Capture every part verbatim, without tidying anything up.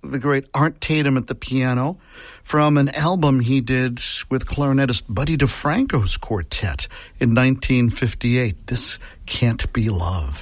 the great Art Tatum at the piano from an album he did with clarinetist Buddy DeFranco's quartet in nineteen fifty-eight. This Can't Be Love.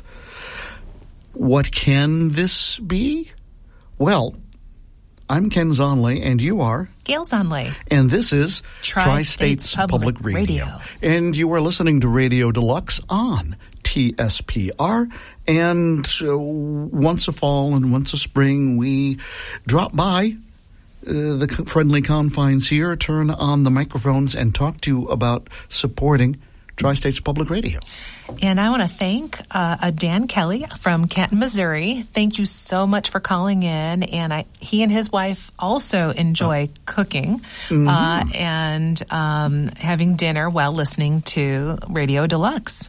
What can this be? Well, I'm Ken Zonley, and you are? Gail Zonley. And this is Tri-States, Tri-States Public, Public Radio. Radio. And you are listening to Radio Deluxe on T S P R. And uh, once a fall and once a spring, we drop by uh, the friendly confines here, turn on the microphones, and talk to you about supporting Tri-States Public Radio. And I want to thank uh, Dan Kelly from Canton, Missouri. Thank you so much for calling in. And I, he and his wife also enjoy oh. cooking mm-hmm. uh, and um, having dinner while listening to Radio Deluxe.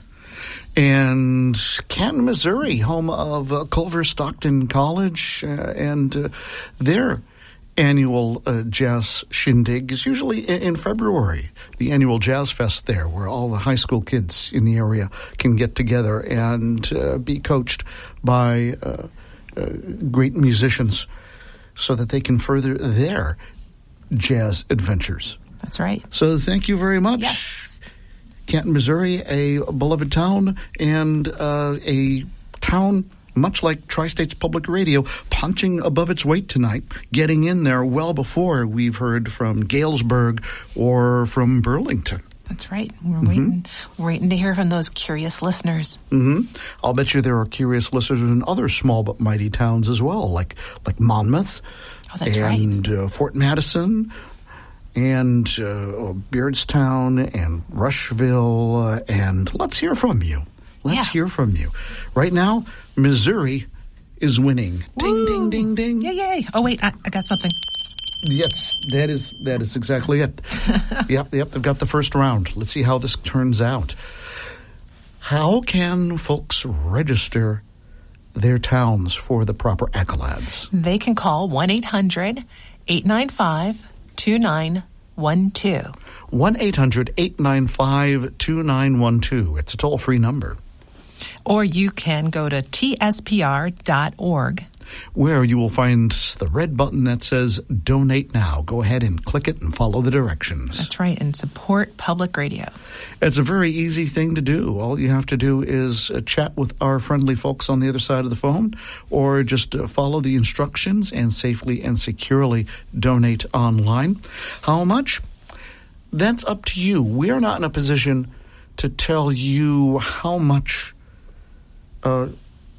And Canton, Missouri, home of uh, Culver Stockton College, uh, and uh, their annual uh, jazz shindig is usually in, in February, the annual Jazz Fest there, where all the high school kids in the area can get together and uh, be coached by uh, uh, great musicians so that they can further their jazz adventures. That's right. So thank you very much. Yes. Canton, Missouri, a beloved town, and uh, a town much like Tri-States Public Radio, punching above its weight tonight, getting in there well before we've heard from Galesburg or from Burlington. That's right. We're mm-hmm. waiting We're waiting to hear from those curious listeners. Mm-hmm. I'll bet you there are curious listeners in other small but mighty towns as well, like like Monmouth oh, that's and right. uh, Fort Madison and uh, Beardstown and Rushville, uh, and let's hear from you. Let's yeah. hear from you. Right now, Missouri is winning. Woo. Ding, ding, ding, ding. Yay, yay. Oh, wait, I, I got something. Yes, that is that is exactly it. yep, yep, they've got the first round. Let's see how this turns out. How can folks register their towns for the proper accolades? They can call one eight hundred eight nine five two nine one two. one eight hundred eight nine five two nine one two. It's a toll-free number. Or you can go to T S P R dot org. Where you will find the red button that says Donate Now. Go ahead and click it and follow the directions. That's right, and support public radio. It's a very easy thing to do. All you have to do is uh, chat with our friendly folks on the other side of the phone, or just uh, follow the instructions and safely and securely donate online. How much? That's up to you. We are not in a position to tell you how much uh,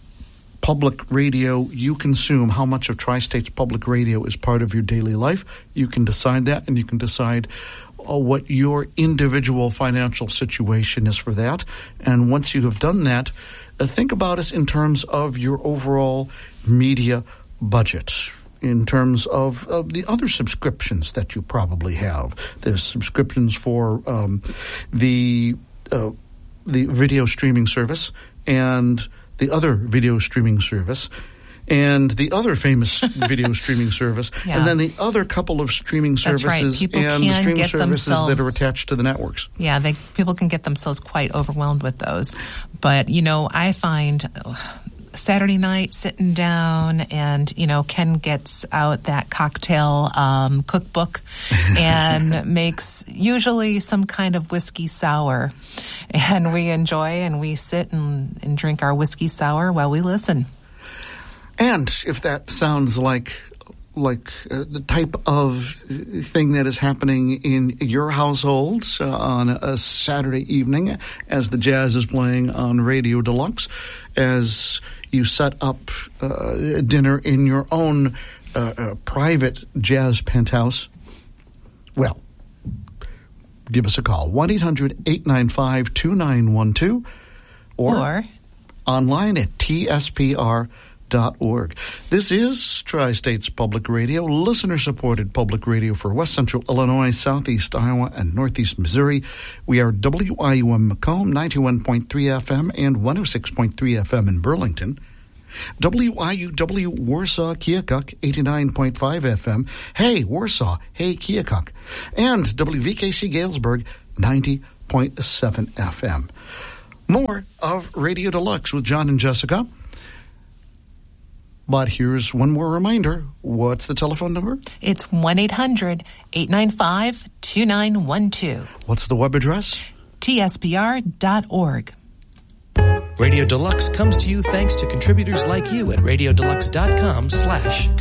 public radio you consume, how much of Tri-States Public Radio is part of your daily life. You can decide that, and you can decide uh, what your individual financial situation is for that. And once you have done that, uh, think about us in terms of your overall media budget, in terms of, of the other subscriptions that you probably have. There's subscriptions for um, the uh, the video streaming service and the other video streaming service and the other famous video streaming service, yeah. and then the other couple of streaming services right. People and can the streaming get services themselves, that are attached to the networks. Yeah, they, people can get themselves quite overwhelmed with those. But, you know, I find Saturday night sitting down and, you know, Ken gets out that cocktail um, cookbook and makes usually some kind of whiskey sour. And we enjoy and we sit and, and drink our whiskey sour while we listen. And if that sounds like like uh, the type of thing that is happening in your households uh, on a Saturday evening as the jazz is playing on Radio Deluxe, as you set up uh, dinner in your own uh, uh, private jazz penthouse, well, give us a call, one eight hundred eight nine five two nine one two, or, or online at T S P R dot org. This is Tri-States Public Radio, listener-supported public radio for West Central Illinois, Southeast Iowa, and Northeast Missouri. We are W I U M Macomb, ninety-one point three F M and one oh six point three F M in Burlington. W I U W Warsaw Keokuk, eighty-nine point five F M. Hey, Warsaw. Hey, Keokuk. And W V K C Galesburg, ninety point seven F M. More of Radio Deluxe with John and Jessica. But here's one more reminder. What's the telephone number? It's one eight hundred eight nine five two nine one two. What's the web address? T S B R dot org. Radio Deluxe comes to you thanks to contributors like you at radiodeluxe.com slash